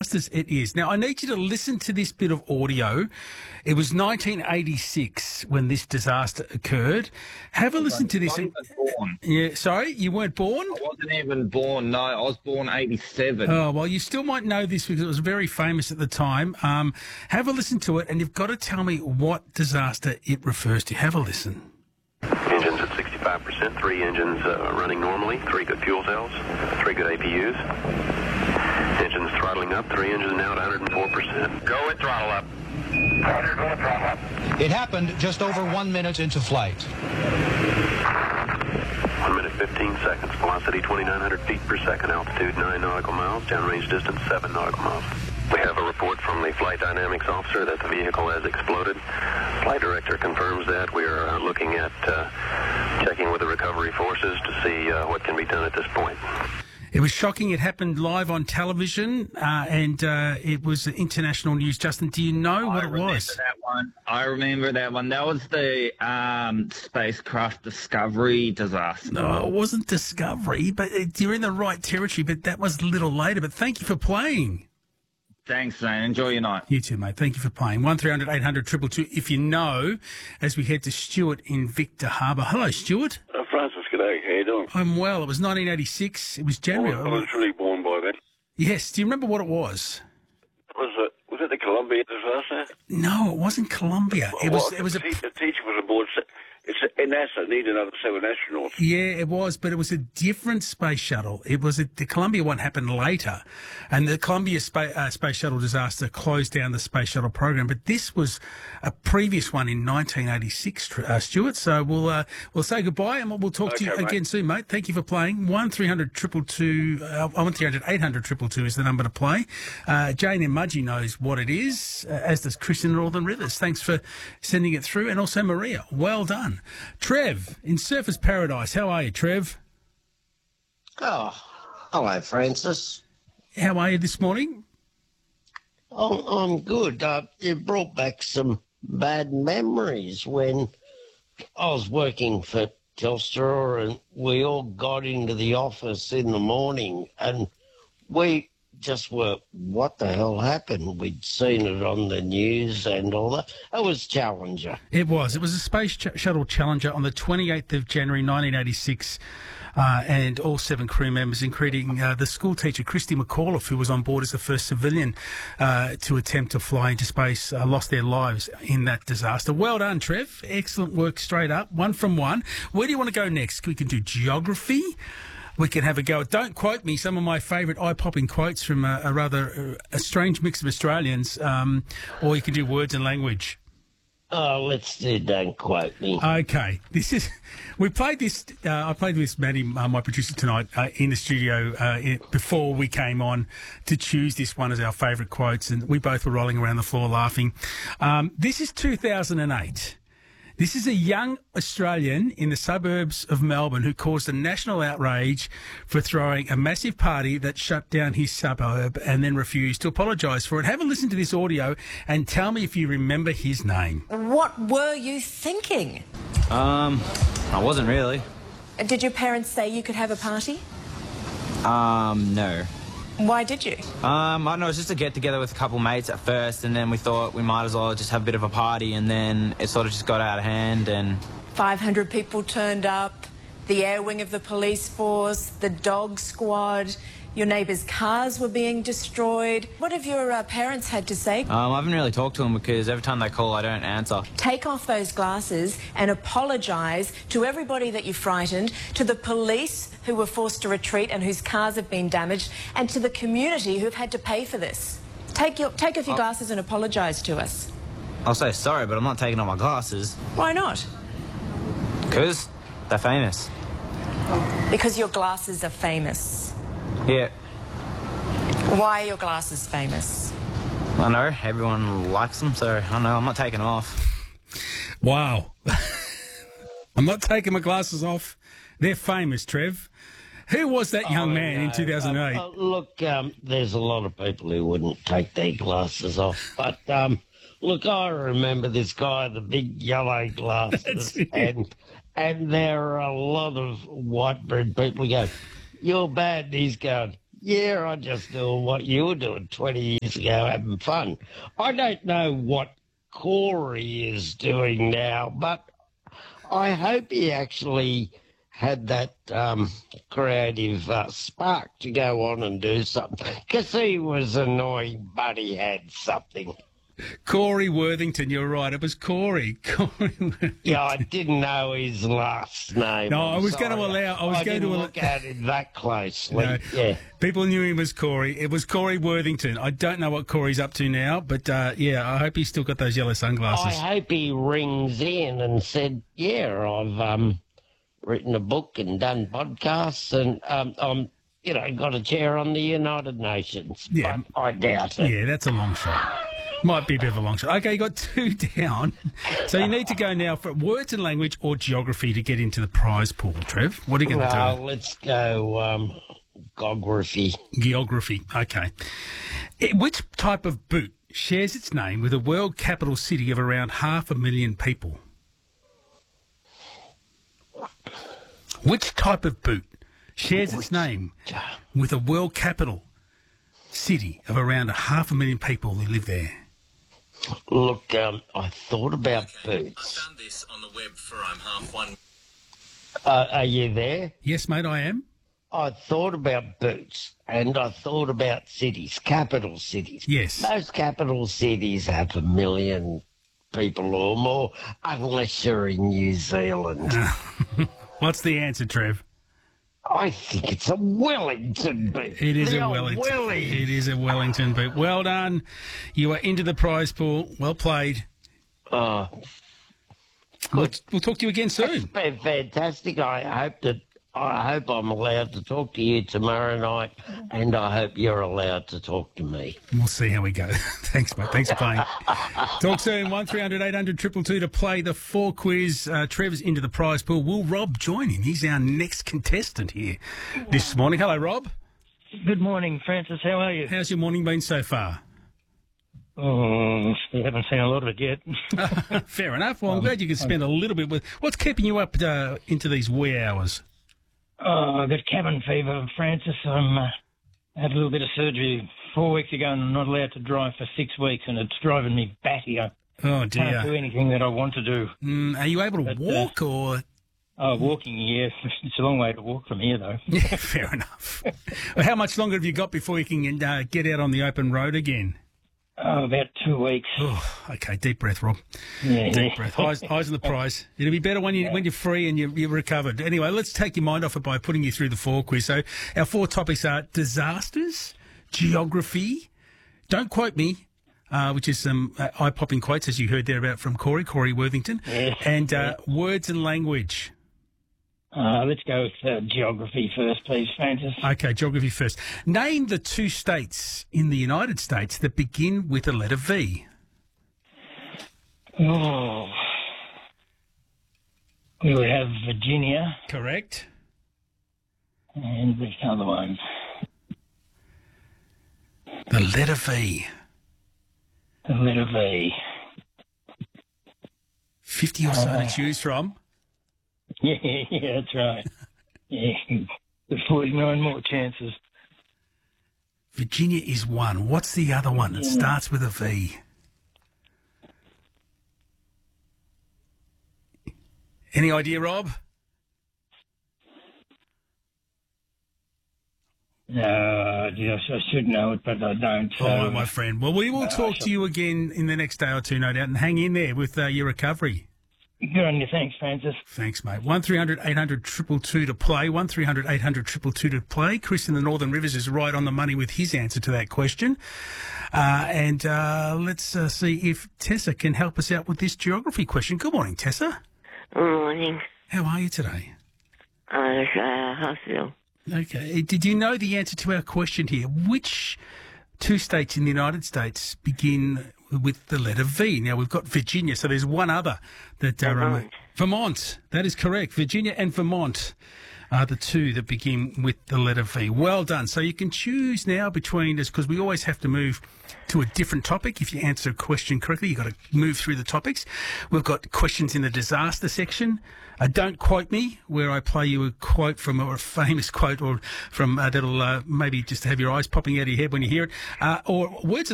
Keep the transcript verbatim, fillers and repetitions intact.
As it is. Now, I need you to listen to this bit of audio. It was nineteen eighty-six when this disaster occurred. Have a listen to this. I wasn't born. Yeah, sorry, you weren't born? I wasn't even born. No, I was born eighty-seven. Oh, well, you still might know this because it was very famous at the time. Um, have a listen to it, and you've got to tell me what disaster it refers to. Have a listen. Engines at sixty-five percent, three engines uh, running normally, three good fuel cells, three good A P Us. Engines throttling up, three engines now at one hundred four percent. Go with throttle up. Roger, go with throttle up. It happened just over one minute into flight. one minute fifteen seconds, velocity twenty-nine hundred feet per second, altitude nine nautical miles, downrange distance seven nautical miles. We have a report from the flight dynamics officer that the vehicle has exploded. Flight director confirms that. We are uh, looking at uh, checking with the recovery forces to see uh, what can be done at this point. It was shocking. It happened live on television, uh, and uh, it was international news. Justin, do you know what I it remember was? that one. I remember that one. That was the um, spacecraft Discovery disaster. No, it wasn't Discovery, but it, you're in the right territory, but that was a little later. But thank you for playing. Thanks, Zane. Enjoy your night. You too, mate. Thank you for playing. one three hundred eight hundred two two two if you know, as we head to Stuart in Victor Harbour. Hello, Stuart. Uh, Francis, g'day. How you doing? I'm well. It was nineteen eighty-six. It was I January. was, I was really born by then. Yes. Do you remember what it was? Was it, was it the Columbia disaster? No, it wasn't Columbia. It was. Well, It was a. the teacher, the teacher was aboard. It's a, NASA need another seven astronauts. Yeah, it was, but it was a different space shuttle. It was a, the Columbia one happened later, and the Columbia spa, uh, space shuttle disaster closed down the space shuttle program. But this was a previous one in nineteen eighty-six, uh, Stuart. So we'll uh, we'll say goodbye, and we'll talk to you Okay, mate. again soon, mate. Thank you for playing. One three hundred triple two. Uh, one three hundred eight hundred triple two is the number to play. Uh, Jane in Mudgee knows what it is, uh, as does Chris in Northern Rivers. Thanks for sending it through, and also Maria. Well done. Trev in Surfers Paradise. How are you, Trev? Oh, hello, Francis. How are you this morning? I'm, I'm good. Uh, it brought back some bad memories when I was working for Telstra and we all got into the office in the morning and we just were, what the hell happened? We'd seen it on the news and all that. It was Challenger. It was. It was a Space Ch- Shuttle Challenger on the twenty-eighth of January nineteen eighty-six, uh, and all seven crew members, including uh, the school teacher, Christy McAuliffe, who was on board as the first civilian uh, to attempt to fly into space, uh, lost their lives in that disaster. Well done, Trev. Excellent work straight up. One from one. Where do you want to go next? We can do geography. We can have a go. Don't quote me. Some of my favourite eye-popping quotes from a, a rather a strange mix of Australians, um, or you can do words and language. Oh, let's do Don't Quote Me. Okay. This is. We played this. Uh, I played with Maddie, uh, my producer, tonight uh, in the studio uh, in, before we came on to choose this one as our favourite quotes, and we both were rolling around the floor laughing. Um, this is two thousand eight. This is a young Australian in the suburbs of Melbourne who caused a national outrage for throwing a massive party that shut down his suburb and then refused to apologise for it. Have a listen to this audio and tell me if you remember his name. What were you thinking? Um, I wasn't really. Did your parents say you could have a party? Um, no. Why did you? Um, I don't know, it was just a get-together with a couple mates at first, and then we thought we might as well just have a bit of a party, and then it sort of just got out of hand, and... five hundred people turned up, the air wing of the police force, the dog squad, your neighbours' cars were being destroyed. What have your uh, parents had to say? Um, I haven't really talked to them because every time they call, I don't answer. Take off those glasses and apologise to everybody that you frightened, to the police who were forced to retreat and whose cars have been damaged, and to the community who've had to pay for this. Take, your, take off your Oh. glasses and apologise to us. I'll say sorry, but I'm not taking off my glasses. Why not? Because they're famous. Because your glasses are famous. Yeah, Why are your glasses famous? I know, everyone likes them, so I know, I'm not taking them off. Wow. I'm not taking my glasses off. They're famous, Trev. Who was that young Oh, man in no. two thousand eight? Uh, uh, look, um, there's a lot of people who wouldn't take their glasses off. But, um, look, I remember this guy, the big yellow glasses. and and there are a lot of white bread people who go, you're bad. And he's going, Yeah, I just doing what you were doing twenty years ago, having fun. I don't know what Corey is doing now, but I hope he actually had that um, creative uh, spark to go on and do something. Because he was annoying, but he had something. Corey Worthington, you're right. It was Corey. Corey Worthington. Yeah, I didn't know his last name. No, I'm I was sorry. going to allow. I was I going didn't to look at it that closely. No. Yeah. People knew him as Corey. It was Corey Worthington. I don't know what Corey's up to now, but uh, yeah, I hope he's still got those yellow I sunglasses. hope he rings in and said, "Yeah, I've um, written a book and done podcasts, and um, I'm, you know, got a chair on the United Nations." Yeah. But I doubt it. Yeah, that's a long shot. Might be a bit of a long shot. Okay, you got two down. So you need to go now for words and language or geography to get into the prize pool, Trev. What are you going to Well, do? let's go um, geography. Geography. Okay. Eh, Which type of boot shares its name with a world capital city of around half a million people? Which type of boot shares its name with a world capital city of around a half a million people who live there? Look, um, I thought about boots. found this on the web for I'm half one. Uh, are you there? Yes, mate, I am. I thought about boots and I thought about cities, capital cities. Yes. Most capital cities have a million people or more, unless you're in New Zealand. What's the answer, Trev? I think it's a Wellington boot. It is The a old Wellington. Wellies. It is a Wellington boot. Well done. You are into the prize pool. Well played. Oh, We'll, we'll talk to you again soon. it's been fantastic. I hope that I hope I'm allowed to talk to you tomorrow night, and I hope you're allowed to talk to me. We'll see how we go. Thanks, mate. Thanks for playing. Talk soon. one three hundred eight hundred two two two to play the four quiz. Uh, Trevor's into the prize pool. Will Rob join him? He's our next contestant here this morning. Hello, Rob. Good morning, Francis. How are you? How's your morning been so far? Oh, we haven't seen a lot of it yet. Fair enough. Well, I'm glad you could spend a little bit with... What's keeping you up uh, into these wee hours? Oh, I've got cabin fever, Francis. I'm uh, had a little bit of surgery four weeks ago, and I'm not allowed to drive for six weeks, and it's driving me batty. I Oh, can't do dear. anything that I want to do. Mm, are you able to But, uh, walk or... Oh, walking, yeah. It's a long way to walk from here, though. Yeah, fair enough. Well, how much longer have you got before you can uh, get out on the open road again? Oh, about two weeks. Oh, okay. Deep breath, Rob. Yeah. Deep breath. Eyes, eyes on the prize. It'll be better when you when you're free and you, you're recovered. Anyway, let's take your mind off it by putting you through the four quiz. So our four topics are disasters, geography. Don't quote me. Uh, which is some uh, eye-popping quotes, as you heard there about from Corey, Corey Worthington, Yes. and uh, words and language. Uh, let's go with uh, geography first, please, Francis. Okay, geography first. Name the two states in the United States that begin with the letter V. Oh. We would have Virginia, Correct. and the other one. The letter V. The letter V. fifty or so to choose from. Yeah, yeah, that's right. Yeah, there's forty-nine more chances. Virginia is one. What's the other one that starts with a V? Any idea, Rob? No, yes, I should know it, but I don't. So. Oh, my friend. Well, we will talk to you again in the next day or two, no doubt, and hang in there with uh, your recovery. Good on you. Thanks, Francis. Thanks, mate. one three hundred eight hundred two two two to play. one three hundred eight hundred two two two to play. Chris in the Northern Rivers is right on the money with his answer to that question. Uh, and uh, let's uh, see if Tessa can help us out with this geography question. Good morning, Tessa. Good morning. How are you today? I'm at the hospital. Okay. Did you know the answer to our question here? Which two states in the United States begin with the letter V? Now, we've got Virginia, so there's one other that... Uh, Vermont. Vermont. That is correct. Virginia and Vermont are the two that begin with the letter V. Well done. So you can choose now between us, because we always have to move to a different topic. If you answer a question correctly, you've got to move through the topics. We've got questions in the disaster section. Uh, Don't Quote Me, where I play you a quote from, or a famous quote, or from uh, that'll uh, maybe just have your eyes popping out of your head when you hear it, uh, or Words of